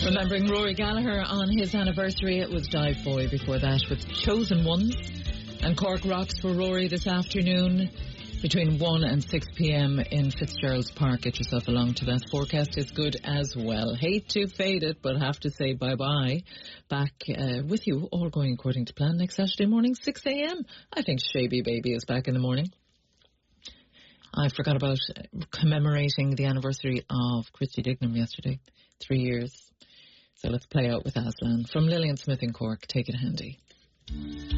Remembering Rory Gallagher on his anniversary. It was Dive Boy before that with Chosen Ones. And Cork rocks for Rory this afternoon between 1 and 6 p.m. in Fitzgerald's Park. Get yourself along to that. Forecast is good as well. Hate to fade it, but have to say bye-bye. Back with you, all going according to plan, next Saturday morning, 6 a.m. I think Shaby Baby is back in the morning. I forgot about commemorating the anniversary of Christy Dignam yesterday. 3 years. So let's play out with Aslan. From Lillian Smith in Cork. Take it handy.